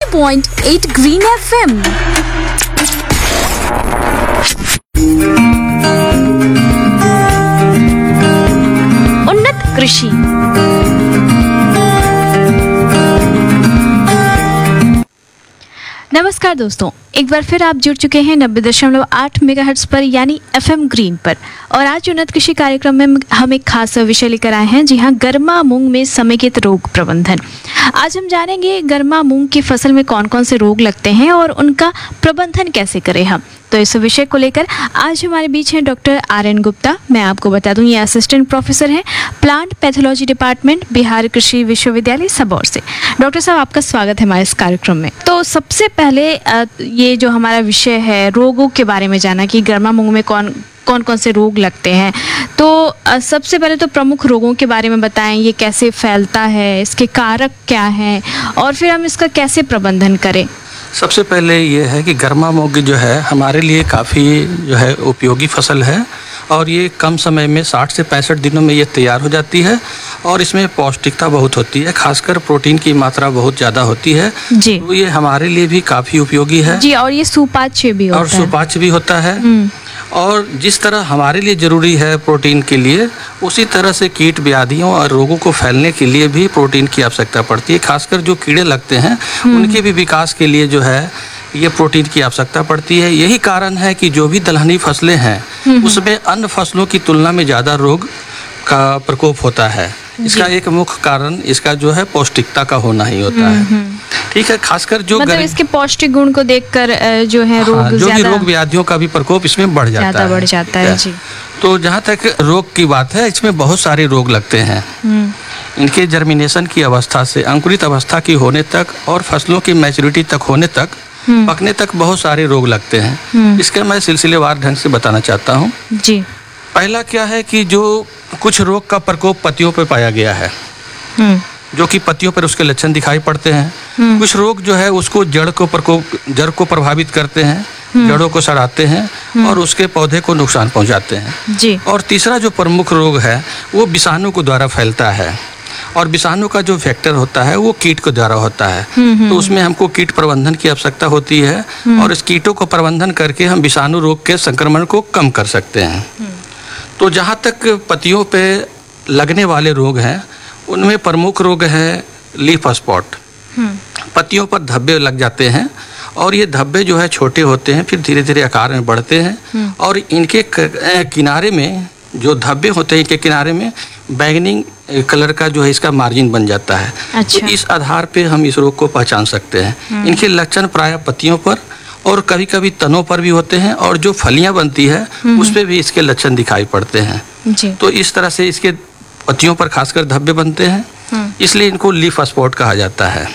90.8 green FM। उन्नत कृषि। नमस्कार दोस्तों, एक बार फिर आप जुड़ चुके हैं 90.8 मेगाहर्ट्ज पर यानी FM ग्रीन पर। और आज उन्नत कृषि कार्यक्रम में हम एक खास विषय लेकर आए हैं। जी हाँ, गर्मा मूंग में समेकित रोग प्रबंधन। आज हम जानेंगे गर्मा मूंग की फसल में कौन कौन से रोग लगते हैं और उनका प्रबंधन कैसे करें हम। तो इस विषय को लेकर आज हमारे बीच हैं डॉक्टर RN गुप्ता। मैं आपको बता दूं, ये असिस्टेंट प्रोफेसर हैं प्लांट पैथोलॉजी डिपार्टमेंट, बिहार कृषि विश्वविद्यालय सबौर से। डॉक्टर साहब, आपका स्वागत है हमारे इस कार्यक्रम में। तो सबसे पहले ये जो हमारा विषय है रोगों के बारे में जाना कि गर्मा मूंग में कौन कौन से रोग लगते हैं। तो सबसे पहले तो प्रमुख रोगों के बारे में बताएं, ये कैसे फैलता है, इसके कारक क्या हैं और फिर हम इसका कैसे प्रबंधन करें। सबसे पहले ये है कि गर्मा मूंग जो है हमारे लिए काफ़ी जो है उपयोगी फसल है और ये कम समय में 60 से 65 दिनों में ये तैयार हो जाती है और इसमें पौष्टिकता बहुत होती है, खासकर प्रोटीन की मात्रा बहुत ज़्यादा होती है जी। तो ये हमारे लिए भी काफ़ी उपयोगी है जी। और ये सुपाच्य भी होता है। और सुपाच्य भी होता है। और जिस तरह हमारे लिए ज़रूरी है प्रोटीन के लिए, उसी तरह से कीट व्याधियों और रोगों को फैलने के लिए भी प्रोटीन की आवश्यकता पड़ती है। खासकर जो कीड़े लगते हैं उनके भी विकास के लिए जो है ये प्रोटीन की आवश्यकता पड़ती है। यही कारण है कि जो भी दलहनी फसलें हैं उसमें अन्य फसलों की तुलना में ज़्यादा रोग का प्रकोप होता है। इसका एक मुख्य कारण इसका जो है पौष्टिकता का होना ही होता है। ठीक है, खासकर जो मतलब इसके पौष्टिक गुण को देखकर जो है रोग जो भी रोग व्याधियों का भी प्रकोप इसमें बढ़ जाता है जी। तो जहाँ तक रोग की बात है, इसमें बहुत सारे रोग लगते हैं। इनके जर्मिनेशन की अवस्था से अंकुरित अवस्था की होने तक और फसलों की मैच्योरिटी तक होने तक, पकने तक बहुत सारे रोग लगते हैं। इसका मैं सिलसिलेवार ढंग से बताना चाहता हूँ जी। पहला क्या है कि जो कुछ रोग का प्रकोप पत्तियों पर पाया गया है, जो कि पत्तियों पर उसके लक्षण दिखाई पड़ते हैं। कुछ रोग जो है उसको जड़ को प्रभावित करते हैं, जड़ों को सड़ाते हैं और उसके पौधे को नुकसान पहुंचाते हैं जी। और तीसरा जो प्रमुख रोग है वो विषाणु को द्वारा फैलता है और विषाणु का जो फैक्टर होता है वो कीट के द्वारा होता है। तो उसमें हमको कीट प्रबंधन की आवश्यकता होती है और इस कीटों को प्रबंधन करके हम विषाणु रोग के संक्रमण को कम कर सकते हैं। तो जहाँ तक पत्तियों पे लगने वाले रोग हैं उनमें प्रमुख रोग है लीफ स्पॉट। पत्तियों पर धब्बे लग जाते हैं और ये धब्बे जो है छोटे होते हैं, फिर धीरे धीरे आकार में बढ़ते हैं और इनके किनारे में जो धब्बे होते हैं, इनके किनारे में बैंगनी कलर का जो है इसका मार्जिन बन जाता है। अच्छा। तो इस आधार पे हम इस रोग को पहचान सकते हैं। इनके लक्षण प्रायः पत्तियों पर और कभी कभी तनों पर भी होते हैं और जो फलियां बनती है उस पर भी इसके लक्षण दिखाई पड़ते हैं जी। तो इस तरह से इसके पत्तियों पर खासकर धब्बे बनते हैं, इसलिए इनको लीफ स्पॉट कहा जाता है।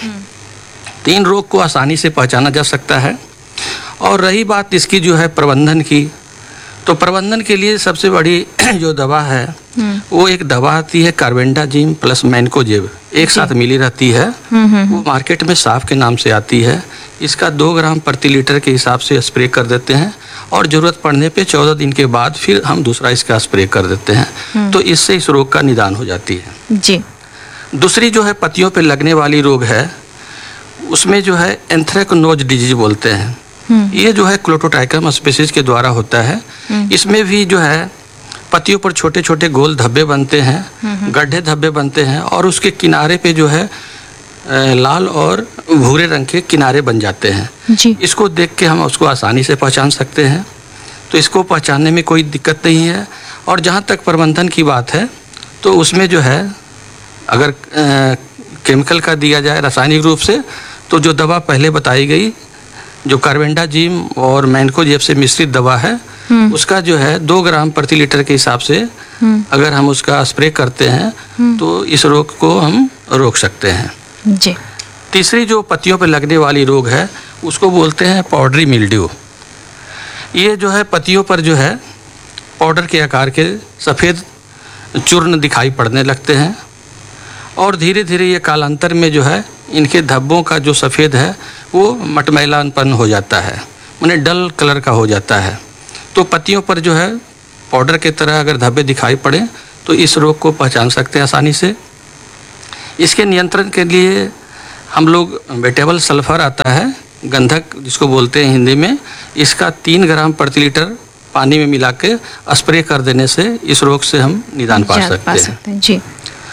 तीन रोग को आसानी से पहचाना जा सकता है। और रही बात इसकी जो है प्रबंधन की, तो प्रबंधन के लिए सबसे बड़ी जो दवा है वो एक दवा आती है कार्बेंडाजिम प्लस मैनकोजेब, एक साथ मिली रहती है। वो मार्केट में साफ के नाम से आती है। इसका 2 ग्राम प्रति लीटर के हिसाब से स्प्रे कर देते हैं और ज़रूरत पड़ने पे 14 दिन के बाद फिर हम दूसरा इसका स्प्रे कर देते हैं। तो इससे इस रोग का निदान हो जाती है जी। दूसरी जो है पत्तियों पे लगने वाली रोग है, उसमें जो है एंथ्रेक्नोज डिजीज बोलते हैं। ये जो है क्लोटोट्राइकम स्पीशीज के द्वारा होता है। इसमें भी जो है पत्तियों पर छोटे छोटे गोल धब्बे बनते हैं, गड्ढे धब्बे बनते हैं और उसके किनारे पे जो है लाल और भूरे रंग के किनारे बन जाते हैं जी। इसको देख के हम उसको आसानी से पहचान सकते हैं। तो इसको पहचानने में कोई दिक्कत नहीं है। और जहाँ तक प्रबंधन की बात है तो उसमें जो है अगर केमिकल का दिया जाए रासायनिक रूप से, तो जो दवा पहले बताई गई जो कार्बेंडाजिम और मैनकोजेब से मिश्रित दवा है उसका जो है 2 ग्राम प्रति लीटर के हिसाब से अगर हम उसका स्प्रे करते हैं तो इस रोग को हम रोक सकते हैं जी। तीसरी जो पत्तियों पर लगने वाली रोग है उसको बोलते हैं पाउडरी मिल्ड्यू। ये जो है पत्तियों पर जो है पाउडर के आकार के सफ़ेद चूर्ण दिखाई पड़ने लगते हैं और धीरे धीरे ये कालांतर में जो है इनके धब्बों का जो सफ़ेद है वो मटमैलापन हो जाता है, माने डल कलर का हो जाता है। तो पत्तियों पर जो है पाउडर के तरह अगर धब्बे दिखाई पड़े तो इस रोग को पहचान सकते हैं आसानी से। इसके नियंत्रण के लिए हम लोग वेटेबल सल्फर आता है, गंधक जिसको बोलते हैं हिंदी में, इसका 3 ग्राम प्रति लीटर पानी में मिला के स्प्रे कर देने से इस रोग से हम निदान पा सकते हैं जी।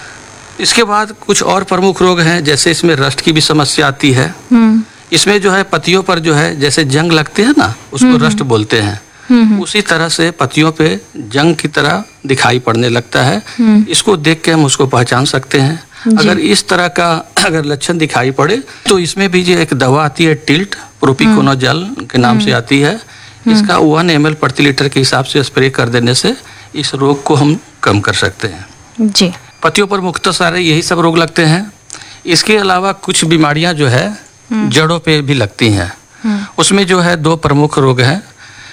इसके बाद कुछ और प्रमुख रोग हैं, जैसे इसमें रस्ट की भी समस्या आती है। इसमें जो है पत्तियों पर जो है जैसे जंग लगते हैं ना, उसको रस्ट बोलते हैं। उसी तरह से पत्तियों पे जंग की तरह दिखाई पड़ने लगता है। इसको देख के हम उसको पहचान सकते हैं। अगर इस तरह का अगर लक्षण दिखाई पड़े तो इसमें भी जो एक दवा आती है टिल्ट, प्रोपिकोनोजल के नाम से आती है। इसका 1 ml प्रति लीटर के हिसाब से स्प्रे कर देने से इस रोग को हम कम कर सकते हैं जी। पत्तियों पर मुख्यतः सारे यही सब रोग लगते हैं। इसके अलावा कुछ बीमारियां जो है जड़ों पे भी लगती हैं। उसमें जो है 2 प्रमुख रोग हैं।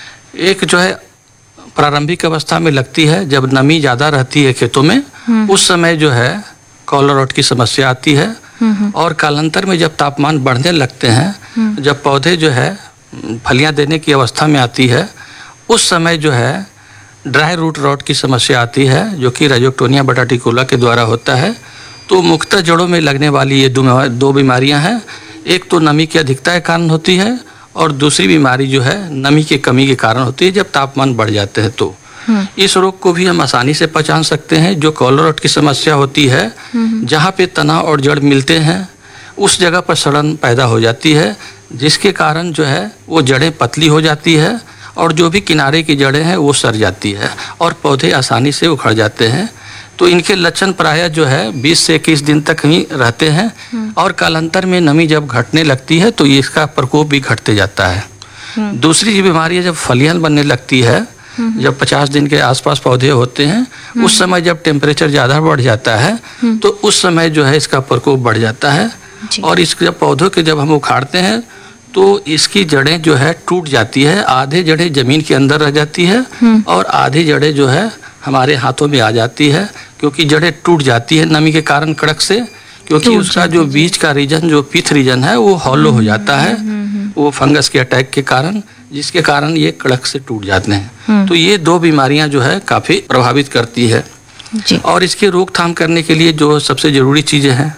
एक जो है प्रारंभिक अवस्था में लगती है, जब नमी ज़्यादा रहती है खेतों में, उस समय जो है कॉलर रॉट की समस्या आती है। और कालांतर में जब तापमान बढ़ने लगते हैं, जब पौधे जो है फलियां देने की अवस्था में आती है, उस समय जो है ड्राई रूट रॉट की समस्या आती है, जो कि राइजोक्टोनिया बटाटिकुला के द्वारा होता है। तो मुख्यतः जड़ों में लगने वाली ये 2 बीमारियां हैं। एक तो नमी की अधिकता के कारण होती है, और दूसरी बीमारी जो है नमी की कमी के कारण होती है, जब तापमान बढ़ जाते हैं। तो इस रोग को भी हम आसानी से पहचान सकते हैं। जो कॉलर रॉट की समस्या होती है, जहाँ पे तना और जड़ मिलते हैं, उस जगह पर सड़न पैदा हो जाती है, जिसके कारण जो है वो जड़ें पतली हो जाती है, और जो भी किनारे की जड़ें हैं वो सड़ जाती है, और पौधे आसानी से उखड़ जाते हैं। तो इनके लक्षण प्रायः जो है 20 से 21 दिन तक ही रहते हैं, और कालांतर में नमी जब घटने लगती है तो इसका प्रकोप भी घटते जाता है। दूसरी बीमारी जब फलियां बनने लगती है, जब 50 दिन के आसपास पौधे होते हैं, उस समय जब टेम्परेचर ज़्यादा बढ़ जाता है, तो उस समय जो है इसका प्रकोप बढ़ जाता है। और इस जब पौधों के जब हम उखाड़ते हैं तो इसकी जड़ें जो है टूट जाती है। आधे जड़ें ज़मीन के अंदर रह जाती है, और आधी जड़ें जो है हमारे हाथों में आ जाती है, क्योंकि जड़ें टूट जाती है नमी के कारण कड़क से, क्योंकि उसका जो बीज का रीजन, जो पिथ रीजन है, वो हॉलो हो जाता है, वो फंगस के अटैक के कारण, जिसके कारण ये कड़क से टूट जाते हैं। तो ये 2 बीमारियां जो है काफ़ी प्रभावित करती है जी। और इसकी रोकथाम करने के लिए जो सबसे ज़रूरी चीज़ें हैं,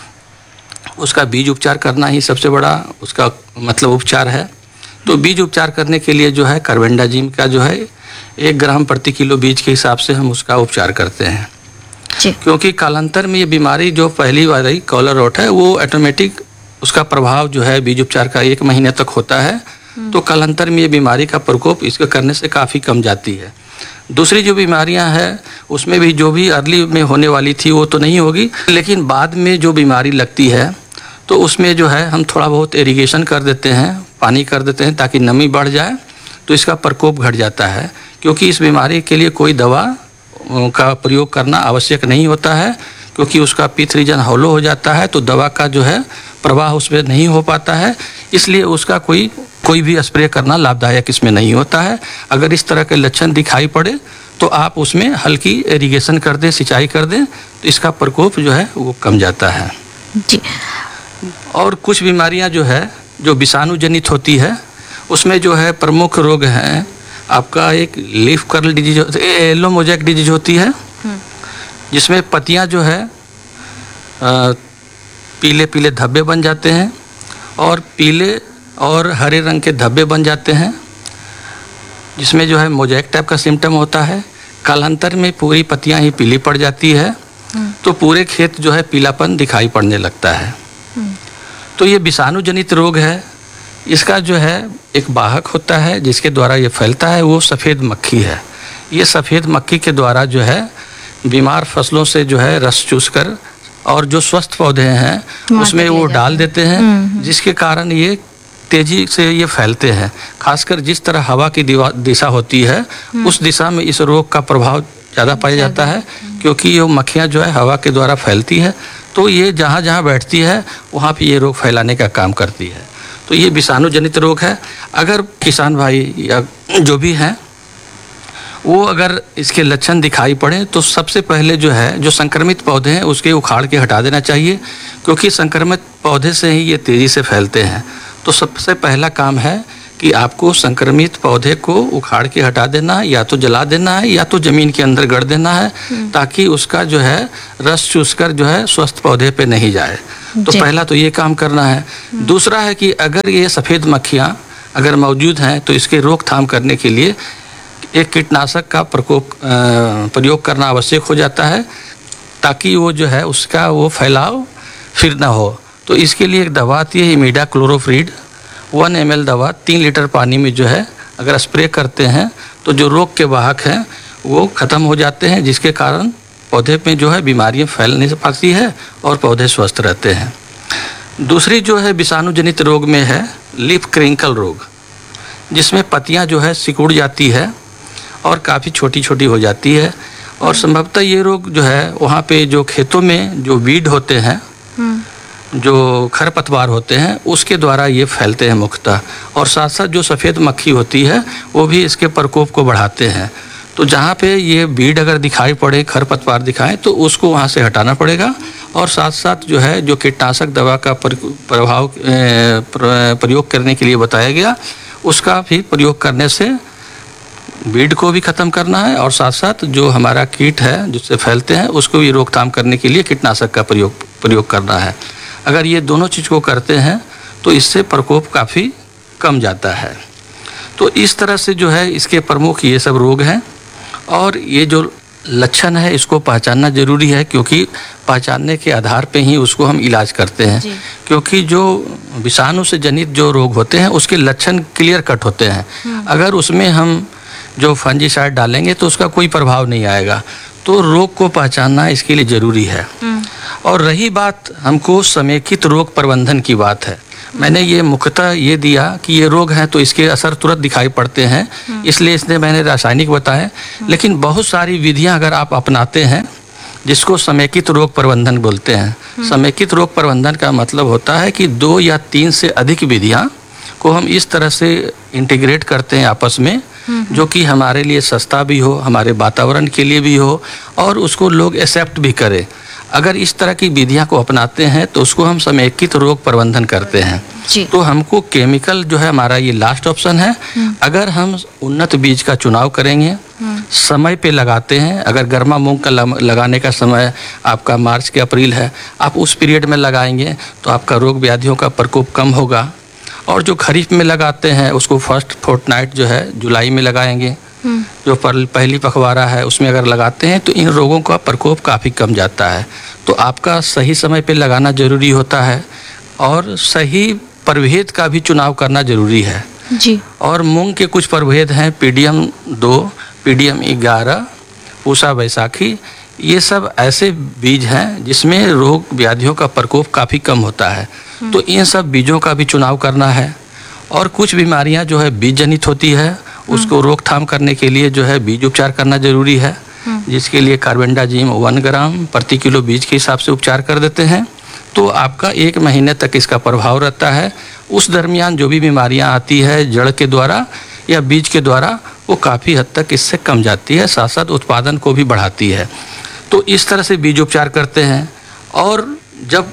उसका बीज उपचार करना ही सबसे बड़ा उसका मतलब उपचार है। तो बीज उपचार करने के लिए जो है कार्बेंडाजिम का जो है 1 ग्राम प्रति किलो बीज के हिसाब से हम उसका उपचार करते हैं जी। क्योंकि कालांतर में ये बीमारी जो पहली वाली कॉलर रॉट है, वो ऑटोमेटिक उसका प्रभाव जो है बीज उपचार का 1 महीने तक होता है। तो कालांतर में ये बीमारी का प्रकोप इसके करने से काफ़ी कम जाती है। दूसरी जो बीमारियां हैं उसमें भी जो भी अर्ली में होने वाली थी वो तो नहीं होगी, लेकिन बाद में जो बीमारी लगती है तो उसमें जो है हम थोड़ा बहुत इरिगेशन कर देते हैं, पानी कर देते हैं, ताकि नमी बढ़ जाए, तो इसका प्रकोप घट जाता है। क्योंकि इस बीमारी के लिए कोई दवा का प्रयोग करना आवश्यक नहीं होता है, क्योंकि उसका पिथ रीजन हॉलो हो जाता है, तो दवा का जो है प्रवाह उसमें नहीं हो पाता है, इसलिए उसका कोई भी स्प्रे करना लाभदायक इसमें नहीं होता है। अगर इस तरह के लक्षण दिखाई पड़े तो आप उसमें हल्की इरिगेशन कर दें, सिंचाई कर दें, तो इसका प्रकोप जो है वो कम जाता है जी। और कुछ बीमारियां जो है जो विषाणु जनित होती है, उसमें जो है प्रमुख रोग हैं आपका एक leaf curl disease, yellow mosaic disease होती है, जिसमें पत्तियां जो है पीले पीले धब्बे बन जाते हैं, और पीले और हरे रंग के धब्बे बन जाते हैं, जिसमें जो है मोज़ेक टाइप का सिम्टम होता है। कालांतर में पूरी पत्तियां ही पीली पड़ जाती है, तो पूरे खेत जो है पीलापन दिखाई पड़ने लगता है। तो ये विषाणु जनित रोग है। इसका जो है एक वाहक होता है जिसके द्वारा ये फैलता है, वो सफ़ेद मक्खी है। ये सफ़ेद मक्खी के द्वारा जो है बीमार फसलों से जो है रस चूसकर और जो स्वस्थ पौधे हैं उसमें वो डाल देते हैं, जिसके कारण ये तेजी से ये फैलते हैं। खासकर जिस तरह हवा की दिशा होती है उस दिशा में इस रोग का प्रभाव ज़्यादा पाया जाता है, क्योंकि ये मक्खियाँ जो है हवा के द्वारा फैलती है, तो ये जहाँ जहाँ बैठती है वहाँ पे ये रोग फैलाने का काम करती है। तो ये विषाणु जनित रोग है। अगर किसान भाई या जो भी हैं वो अगर इसके लक्षण दिखाई पड़े तो सबसे पहले जो है जो संक्रमित पौधे हैं उसके उखाड़ के हटा देना चाहिए, क्योंकि संक्रमित पौधे से ही ये तेज़ी से फैलते हैं। तो सबसे पहला काम है कि आपको संक्रमित पौधे को उखाड़ के हटा देना है, या तो जला देना है या तो ज़मीन के अंदर गड़ देना है, ताकि उसका जो है रस चूसकर जो है स्वस्थ पौधे पे नहीं जाए। तो पहला तो ये काम करना है। दूसरा है कि अगर ये सफ़ेद मक्खियाँ अगर मौजूद हैं तो इसके रोकथाम करने के लिए एक कीटनाशक का प्रयोग करना आवश्यक हो जाता है, ताकि वो जो है उसका वो फैलाव फिर ना हो। तो इसके लिए एक दवा आती है इमिडाक्लोरोप्रिड 1 ml दवा 3 लीटर पानी में जो है अगर स्प्रे करते हैं तो जो रोग के वाहक हैं वो ख़त्म हो जाते हैं, जिसके कारण पौधे में जो है बीमारियां फैल नहीं पाती है और पौधे स्वस्थ रहते हैं। दूसरी जो है विषाणु जनित रोग में है लीफ क्रिंकल रोग, जिसमें पत्तियां जो है सिकुड़ जाती है और काफ़ी छोटी छोटी हो जाती है। और संभवतः ये रोग जो है वहाँ पे जो खेतों में जो वीड होते हैं, जो खरपतवार होते हैं, उसके द्वारा ये फैलते हैं मुख्यतः। और साथ साथ जो सफ़ेद मक्खी होती है वो भी इसके प्रकोप को बढ़ाते हैं। तो जहाँ पे ये वीड अगर दिखाई पड़े, खरपतवार दिखाएं, तो उसको वहाँ से हटाना पड़ेगा। और साथ साथ जो है जो कीटनाशक दवा का प्रयोग करने के लिए बताया गया, उसका भी प्रयोग करने से वीड को भी ख़त्म करना है, और साथ साथ जो हमारा कीट है जिससे फैलते हैं उसको भी रोकथाम करने के लिए कीटनाशक का प्रयोग करना है। अगर ये दोनों चीज़ को करते हैं तो इससे प्रकोप काफ़ी कम जाता है। तो इस तरह से जो है इसके प्रमुख ये सब रोग हैं। और ये जो लक्षण है इसको पहचानना ज़रूरी है, क्योंकि पहचानने के आधार पे ही उसको हम इलाज करते हैं। क्योंकि जो विषाणु से जनित जो रोग होते हैं उसके लक्षण क्लियर कट होते हैं। अगर उसमें हम जो फंजीसाइड डालेंगे तो उसका कोई प्रभाव नहीं आएगा। तो रोग को पहचानना इसके लिए ज़रूरी है। और रही बात हमको समेकित रोग प्रबंधन की बात है, मैंने ये मुख्यतः ये दिया कि ये रोग हैं तो इसके असर तुरंत दिखाई पड़ते हैं, इसलिए इसने मैंने रासायनिक बताए। लेकिन बहुत सारी विधियां अगर आप अपनाते हैं जिसको समेकित रोग प्रबंधन बोलते हैं। समेकित रोग प्रबंधन का मतलब होता है कि 2 या 3 से अधिक विधियां को हम इस तरह से इंटीग्रेट करते हैं आपस में, जो कि हमारे लिए सस्ता भी हो, हमारे वातावरण के लिए भी हो, और उसको लोग एक्सेप्ट भी करें। अगर इस तरह की विधियां को अपनाते हैं तो उसको हम समेकित रोग प्रबंधन करते हैं। तो हमको केमिकल जो है हमारा ये लास्ट ऑप्शन है। अगर हम उन्नत बीज का चुनाव करेंगे, समय पे लगाते हैं, अगर गर्मा मूंग का लगाने का समय आपका मार्च के अप्रैल है, आप उस पीरियड में लगाएंगे तो आपका रोग व्याधियों का प्रकोप कम होगा। और जो खरीफ में लगाते हैं उसको फर्स्ट फोर्टनाइट जो है जुलाई में लगाएंगे, जो पहली पखवाड़ा है उसमें अगर लगाते हैं तो इन रोगों का प्रकोप काफ़ी कम जाता है। तो आपका सही समय पे लगाना ज़रूरी होता है, और सही प्रभेद का भी चुनाव करना ज़रूरी है जी। और मूंग के कुछ प्रभेद हैं, PDM 2, PDM 11, पूसा बैसाखी। ये सब ऐसे बीज हैं जिसमें रोग व्याधियों का प्रकोप काफ़ी कम होता है। तो इन सब बीजों का भी चुनाव करना है। और कुछ बीमारियां जो है बीज जनित होती है, उसको रोकथाम करने के लिए जो है बीज उपचार करना जरूरी है, जिसके लिए कार्बेंडाजिम 1 ग्राम प्रति किलो बीज के हिसाब से उपचार कर देते हैं। तो आपका 1 महीने तक इसका प्रभाव रहता है। उस दरमियान जो भी बीमारियां आती है जड़ के द्वारा या बीज के द्वारा, वो काफ़ी हद तक इससे कम जाती है, साथ साथ उत्पादन को भी बढ़ाती है। तो इस तरह से बीज उपचार करते हैं। और जब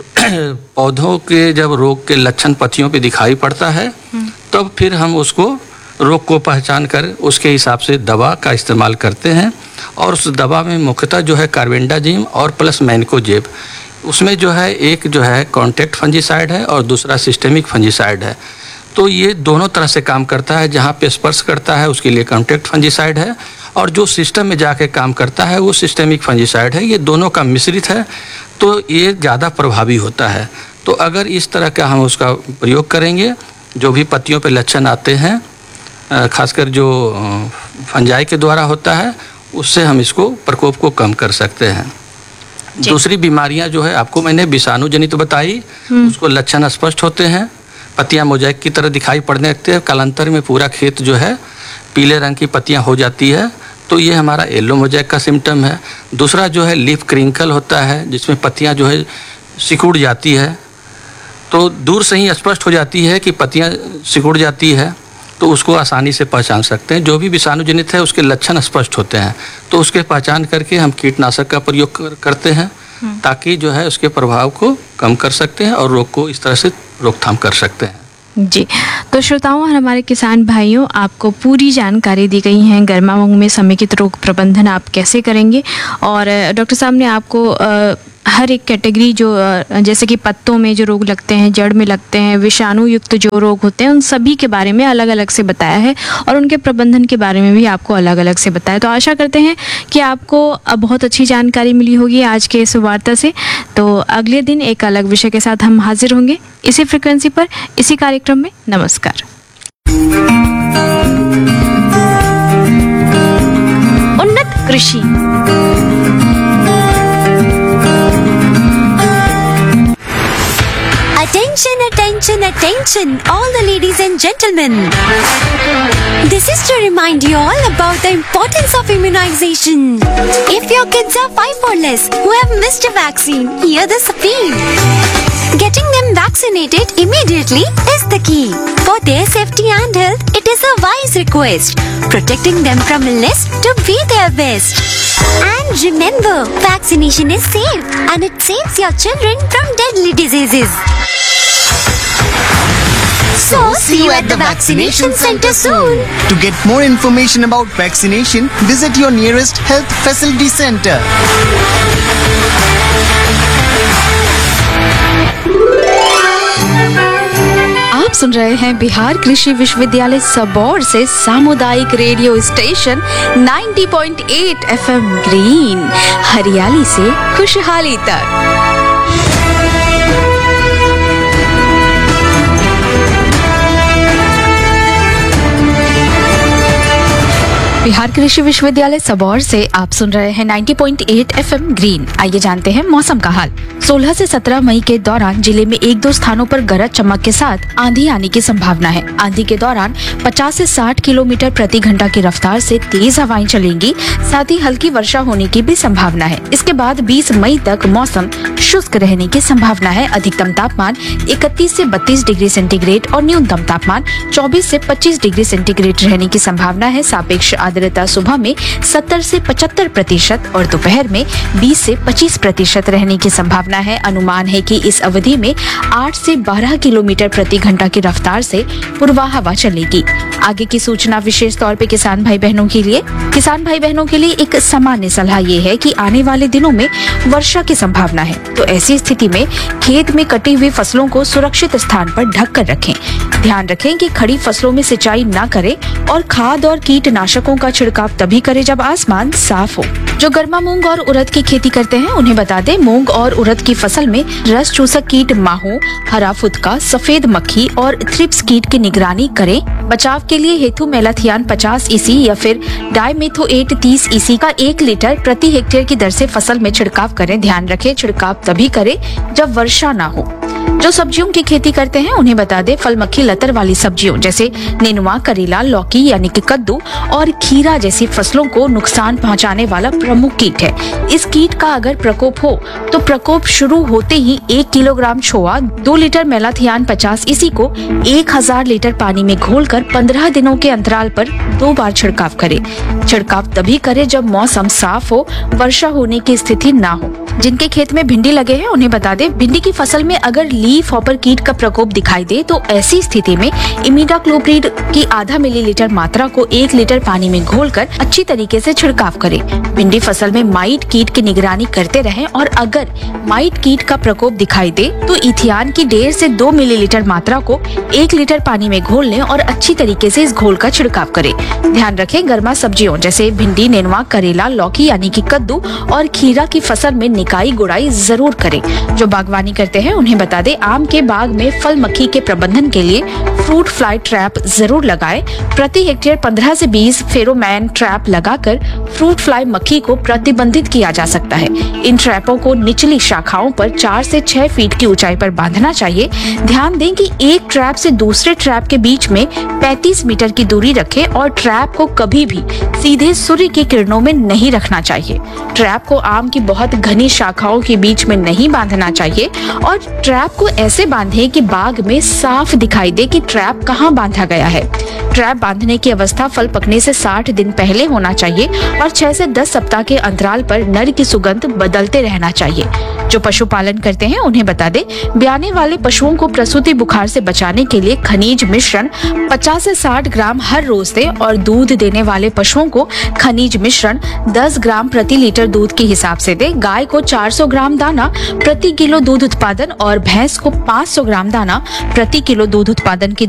पौधों के जब रोग के लक्षण पत्तियों पे दिखाई पड़ता है, तब फिर हम उसको रोग को पहचान कर उसके हिसाब से दवा का इस्तेमाल करते हैं। और उस दवा में मुख्यतः जो है कार्बेंडाजिम और प्लस मैनकोजेब, उसमें जो है एक जो है कॉन्टैक्ट फंजीसाइड है और दूसरा सिस्टेमिक फंजीसाइड है। तो ये दोनों तरह से काम करता है। जहाँ पे स्पर्श करता है उसके लिए कॉन्टैक्ट फंजीसाइड है, और जो सिस्टम में जाके काम करता है वो सिस्टेमिक फंजीसाइड है। ये दोनों का मिश्रित है, तो ये ज़्यादा प्रभावी होता है। तो अगर इस तरह का हम उसका प्रयोग करेंगे, जो भी पत्तियों पे लक्षण आते हैं, खासकर जो फंजाई के द्वारा होता है, उससे हम इसको प्रकोप को कम कर सकते हैं। दूसरी बीमारियां जो है आपको मैंने विषाणु जनित बताई, उसको लक्षण स्पष्ट होते हैं, पत्तियां मोज़ेक की तरह दिखाई पड़ने लगते हैं, कालांतर में पूरा खेत जो है पीले रंग की पत्तियां हो जाती है, तो ये हमारा येलो मोज़ेक का सिम्टम है। दूसरा जो है लीफ क्रिंकल होता है, जिसमें पत्तियां जो है सिकुड़ जाती है, तो दूर से ही स्पष्ट हो जाती है कि पत्तियां सिकुड़ जाती है, तो उसको आसानी से पहचान सकते हैं। जो भी विषाणु जनित है उसके लक्षण स्पष्ट होते हैं, तो उसके पहचान करके हम कीटनाशक का प्रयोग करते हैं, ताकि जो है उसके प्रभाव को कम कर सकते हैं और रोग को इस तरह से रोकथाम कर सकते हैं। जी, तो श्रोताओं और हमारे किसान भाइयों, आपको पूरी जानकारी दी गई है गर्मा मूंग में समेकित रोग प्रबंधन आप कैसे करेंगे। और डॉक्टर साहब ने आपको हर एक कैटेगरी जो जैसे कि पत्तों में जो रोग लगते हैं, जड़ में लगते हैं, विषाणु युक्त जो रोग होते हैं, उन सभी के बारे में अलग अलग से बताया है और उनके प्रबंधन के बारे में भी आपको अलग अलग से बताया। तो आशा करते हैं कि आपको बहुत अच्छी जानकारी मिली होगी आज के इस वार्ता से। तो अगले दिन एक अलग विषय के साथ हम हाजिर होंगे इसी फ्रिक्वेंसी पर, इसी कार्यक्रम में। नमस्कार। उन्नत कृषि। Attention, attention, attention, all the ladies and gentlemen. This is to remind you all about the importance of immunization. If your kids are 5 or less who have missed a vaccine, hear this appeal. Getting them vaccinated immediately is the key. For their safety and health, it is a wise request. Protecting them from illness to be their best. And remember, vaccination is safe and it saves your children from deadly diseases. So, see you at the vaccination center soon. To get more information about vaccination, visit your nearest health facility center. आप सुन रहे हैं बिहार कृषि विश्वविद्यालय सबौर से सामुदायिक radio station 90.8 FM green, हरियाली से खुशहाली तक। बिहार कृषि विश्वविद्यालय सबौर से आप सुन रहे हैं 90.8 FM ग्रीन। आइए जानते हैं मौसम का हाल। 16 से 17 मई के दौरान जिले में एक दो स्थानों पर गरज चमक के साथ आंधी आने की संभावना है। आंधी के दौरान 50 से 60 किलोमीटर प्रति घंटा की रफ्तार से तेज हवाएं चलेंगी, साथ ही हल्की वर्षा होने की भी संभावना है। इसके बाद 20 मई तक मौसम शुष्क रहने की संभावना है। अधिकतम तापमान 31 से 32 डिग्री सेंटीग्रेड और न्यूनतम तापमान 24 से 25 डिग्री सेंटीग्रेड रहने की संभावना है। सापेक्ष आर्द्रता सुबह में 70 से 75% और दोपहर में 20 से 25% रहने की संभावना है। अनुमान है कि इस अवधि में 8 से 12 किलोमीटर प्रति घंटा की रफ्तार से पूर्वा हवा चलेगी। आगे की सूचना विशेष तौर पे किसान भाई बहनों के लिए। किसान भाई बहनों के लिए एक सामान्य सलाह ये है कि आने वाले दिनों में वर्षा की संभावना है, तो ऐसी स्थिति में खेत में कटी हुई फसलों को सुरक्षित स्थान पर ढक कर रखें। ध्यान रखें कि खड़ी फसलों में सिंचाई न करें और खाद और कीटनाशकों का छिड़काव तभी करें जब आसमान साफ हो। जो गर्मा मूंग और उड़द की खेती करते हैं उन्हें बता दें, मूंग और उड़द की फसल में रस चूसक कीट माहो, हरा फुदका, सफेद मक्खी और थ्रिप्स कीट की निगरानी करें। बचाव के लिए हेतु मेलाथियान 50 EC या फिर डाइमेथोएट 30 EC का 1 लीटर प्रति हेक्टेयर की दर से फसल में छिड़काव करें। ध्यान रखें, छिड़काव तभी करें जब वर्षा न हो। जो सब्जियों की खेती करते हैं उन्हें बता दें, फल मक्खी लतर वाली सब्जियों जैसे नेनुआ, करेला, लौकी यानी कि कद्दू और खीरा जैसी फसलों को नुकसान पहुंचाने वाला प्रमुख कीट है। इस कीट का अगर प्रकोप हो तो प्रकोप शुरू होते ही 1 किलोग्राम छोआ 2 लीटर मेलाथियान 50 EC को 1000 लीटर पानी में घोलकर 15 दिनों के अंतराल पर 2 बार छिड़काव करें। छिड़काव तभी करें जब मौसम साफ हो, वर्षा होने की स्थिति ना हो। जिनके खेत में भिंडी लगे हैं उन्हें बता दें, भिंडी की फसल में अगर लीफ हॉपर कीट का प्रकोप दिखाई दे तो ऐसी स्थिति में इमिडाक्लोप्रिड की आधा मिलीलीटर मात्रा को 1 लीटर पानी में घोलकर अच्छी तरीके से छिड़काव करें। भिंडी फसल में माइट कीट की निगरानी करते रहें और अगर माइट कीट का प्रकोप दिखाई दे तो इथियान की 1.5 से 2 मिलीलीटर मात्रा को 1 लीटर पानी में घोल लें और अच्छी तरीके से इस घोल का छिड़काव करें। ध्यान रखें, गर्मा सब्जियों जैसे भिंडी, नेनुआ, करेला, लौकी यानी कि कद्दू और खीरा की फसल में निकाई गुड़ाई जरूर करें। जो बागवानी करते हैं उन्हें बता दें, आम के बाग में फल मक्खी के प्रबंधन के लिए फ्रूट फ्लाई ट्रैप जरूर लगाएं। प्रति हेक्टेयर 15 से 20 फेरोमोन ट्रैप लगाकर फ्रूट फ्लाई मक्खी को प्रतिबंधित किया जा सकता है। इन ट्रैपों को निचली शाखाओं पर 4 से 6 फीट की ऊंचाई पर बांधना चाहिए। ध्यान दें कि एक ट्रैप से दूसरे ट्रैप के बीच में 35 मीटर की दूरी रखें और ट्रैप को कभी भी सीधे सूर्य की किरणों में नहीं रखना चाहिए। ट्रैप को आम की बहुत घनी शाखाओं के बीच में नहीं बांधना चाहिए और ट्रैप को ऐसे बांधें कि बाग में साफ दिखाई दे कि ट्रैप कहाँ बांधा गया है। ट्रैप बांधने की अवस्था फल पकने से 60 दिन पहले होना चाहिए और 6 से 10 सप्ताह के अंतराल पर नर की सुगंध बदलते रहना चाहिए। जो पशुपालन करते हैं उन्हें बता दें, ब्याने वाले पशुओं को प्रसूति बुखार से बचाने के लिए खनिज मिश्रण 50 से 60 ग्राम हर रोज दें और दूध देने वाले पशुओं को खनिज मिश्रण 10 ग्राम प्रति लीटर दूध के हिसाब से दें। गाय को 400 ग्राम दाना प्रति किलो दूध उत्पादन और भैंस को 500 ग्राम दाना प्रति किलो दूध उत्पादन की